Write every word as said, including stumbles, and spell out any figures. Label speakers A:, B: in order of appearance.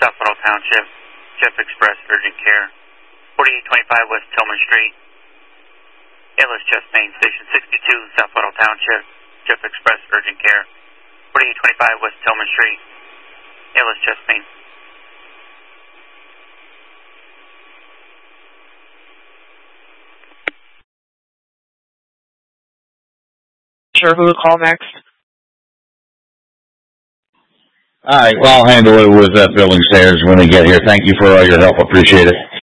A: South Whittle Township, Jeff Express, urgent care. forty-eight twenty-five West Tillman Street. A L S Chest Pain, Station sixty-two, South Whittle Township, Jeff Express, urgent care. forty-eight twenty-five West Tillman Street. A L S Chest Pain.
B: Sure who to call next?
C: All right, well, I'll handle it with uh, billing stairs when they get here. Thank you for all your help. Appreciate it.